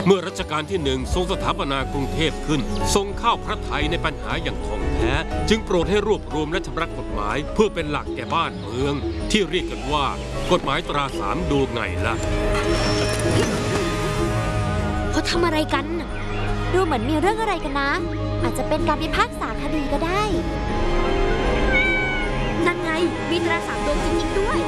เมื่อรัชกาลที่1ทรงสถาปนากรุงเทพขึ้นทรงเข้าพระทัยในปัญหาอย่างถ่องแท้จึงโปรดให้รวบรวมและชำระกฎหมายเพื่อเป็นหลักแก่บ้านเมืองที่เรียกกันว่ากฎหมายตราสามดูไงล่ะเขาทำอะไรกันดูเหมือนมีเรื่องอะไรกันนะอาจจะเป็นการพิพากษาคดีก็ได้นั่นไงมีตราสามดวงจริงๆด้วย